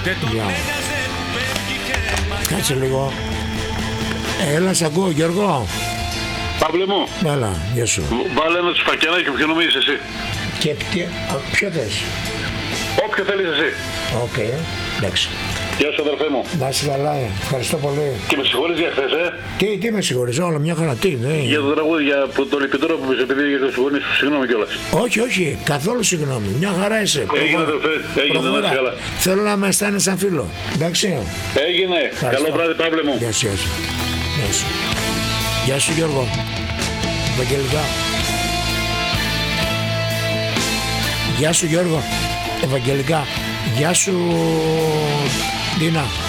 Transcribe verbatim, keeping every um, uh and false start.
Γεια. Κάτσε λίγο. Έλα, σ' ακούω, Γιώργο. Παύλε μου. Έλα, γεια σου. Βάλε ένα σφακιανάκι, ποιο νομίζεις εσύ. Και τι, ποιο θες. Όποιο θέλεις εσύ. Οκ, okay. Εντάξει. Γεια σου αδερφέ μου. Να είσαι καλά, ευχαριστώ πολύ. Και με συγχωρείς για χθες, ε. Τι, τι με συγχωρείς, όλα μια χαρά, τι, ναι. Για το τραγούδι, για το λυπητόρο που είσαι, επειδή για τους γονείς σου, συγγνώμη κιόλας. Όχι, όχι, καθόλου συγγνώμη, μια χαρά είσαι. Έγινε αδερφέ, έγινε, να είσαι καλά. Θέλω να με αισθάνεσαι σαν φίλο, εντάξει. Έγινε, ευχαριστώ. καλό βράδυ Παύλε μου. Γεια σου, γεια σου. Γεια σου, γεια σου Γιώργο. Ευαγγελικά. Γεια σου Γιώργο. Ευαγγελικά. Γεια σου Ντίνα.